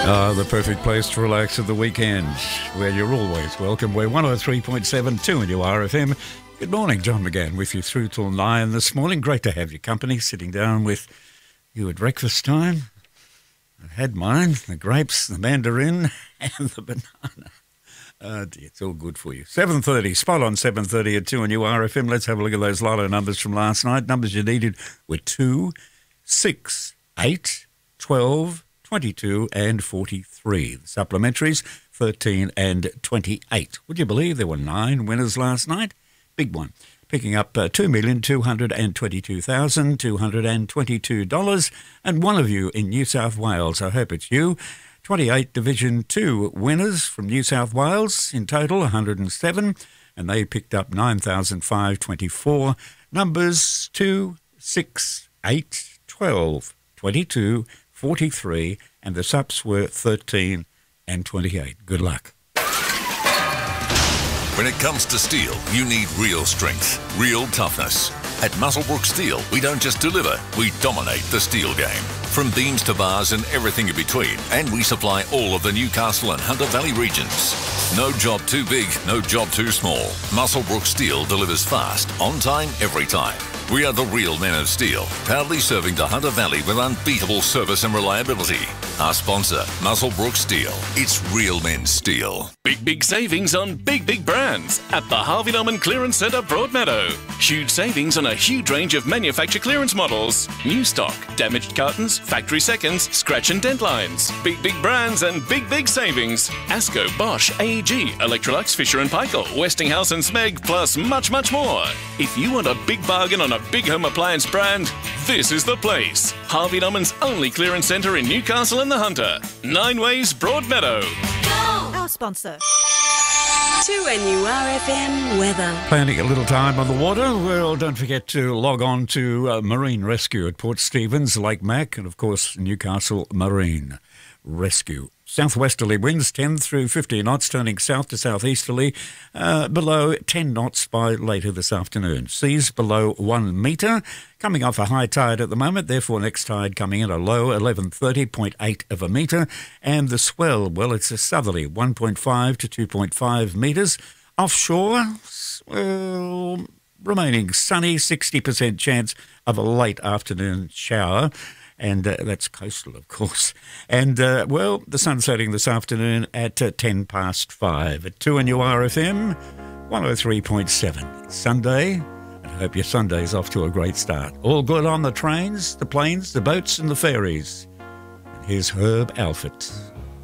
The perfect place to relax at the weekend, where you're always welcome. We're 103.72 in your RFM. Good morning, John McGann with you through till 9 this morning. Great to have your company, sitting down with you at breakfast time. I've had mine, the grapes, the mandarin and the banana. Oh dear, it's all good for you. 7:30, spot on 7:30 at 2 on your RFM. Let's have a look at those lotto numbers from last night. Numbers you needed were 2, 6, 8, 12, 22 and 43. The supplementaries, 13 and 28. Would you believe there were 9 winners last night? Big one. Picking up $2,222,222. And one of you in New South Wales, I hope it's you. 28 Division 2 winners from New South Wales, in total 107. And they picked up $9,524. Numbers 2, 6, 8, 12, 22, 43, and the subs were 13 and 28. Good luck. When it comes to steel, you need real strength, real toughness. At Muswellbrook Steel, we don't just deliver, we dominate the steel game. From beams to bars and everything in between, and we supply all of the Newcastle and Hunter Valley regions. No job too big, no job too small. Muswellbrook Steel delivers fast, on time, every time. We are the real men of steel, proudly serving the Hunter Valley with unbeatable service and reliability. Our sponsor, Muswellbrook Steel. It's real men's steel. Big savings on big brands at the Harvey Norman Clearance Centre, Broadmeadow. Huge savings on a huge range of manufacturer clearance models. New stock, damaged cartons, factory seconds, scratch and dent lines. Big brands and big savings. Asco, Bosch, AEG, Electrolux, Fisher & Paykel, Westinghouse and Smeg, plus much more. If you want a big bargain on a big home appliance brand, this is the place. Harvey Norman's only clearance centre in Newcastle and the Hunter. 9 Ways, Broadmeadow. Go! Our sponsor. 2NURFM weather. Planning a little time on the water? Well, don't forget to log on to Marine Rescue at Port Stephens, Lake Mac, and of course Newcastle Marine Rescue. Southwesterly winds 10 through 15 knots, turning south to southeasterly, below 10 knots by later this afternoon. Seas below 1 metre, coming off a high tide at the moment, therefore next tide coming in a low 1130.8 of a metre, and the swell, well, it's a southerly 1.5 to 2.5 metres. Offshore, well, remaining sunny, 60% chance of a late afternoon shower. And that's coastal, of course. And, well, the sun's setting this afternoon at 10 past 5. At 2 on your RFM, 103.7. It's Sunday, and I hope your Sunday's off to a great start. All good on the trains, the planes, the boats and the ferries. And here's Herb Alford.